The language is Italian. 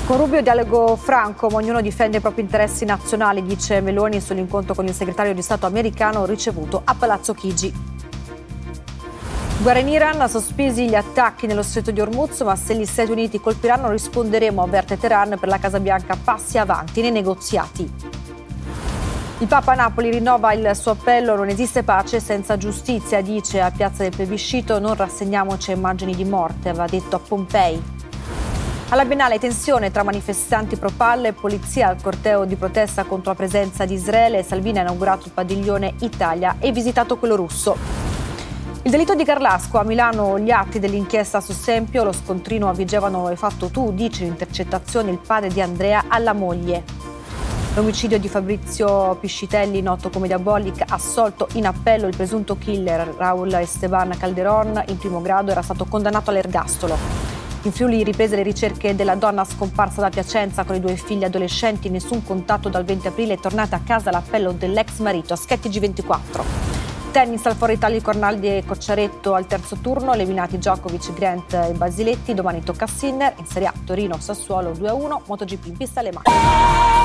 Con Rubio dialogo franco, ma ognuno difende i propri interessi nazionali, dice Meloni sull'incontro con il segretario di Stato americano ricevuto a Palazzo Chigi. Guerra in Iran, sospesi gli attacchi nello stretto di Hormuz, ma se gli Stati Uniti colpiranno risponderemo, avverte Teheran. Per la Casa Bianca passi avanti nei negoziati. Il Papa a Napoli rinnova il suo appello: non esiste pace senza giustizia, dice a Piazza del Plebiscito, non rassegniamoci a immagini di morte, aveva detto a Pompei. Alla Biennale tensione tra manifestanti pro palle e polizia al corteo di protesta contro la presenza di Israele. Salvini ha inaugurato il padiglione Italia e visitato quello russo. Il delitto di Carlasco, a Milano gli atti dell'inchiesta su Sempio, lo scontrino a Vigevano hai fatto tu, dice l'intercettazione il padre di Andrea alla moglie. L'omicidio di Fabrizio Piscitelli, noto come Diabolic, assolto in appello. Il presunto killer Raul Esteban Calderón, in primo grado, era stato condannato all'ergastolo. In Friuli riprese le ricerche della donna scomparsa da Piacenza con i 2 figli adolescenti, nessun contatto dal 20 aprile, è tornata a casa l'appello dell'ex marito. A Schetti G24. Tennis al Foro Italia, Cornaldi e Cocciaretto al terzo turno, eliminati Djokovic, Grant e Basiletti. Domani tocca a Sinner. In Serie A Torino Sassuolo 2-1, MotoGP in pista Le Mans.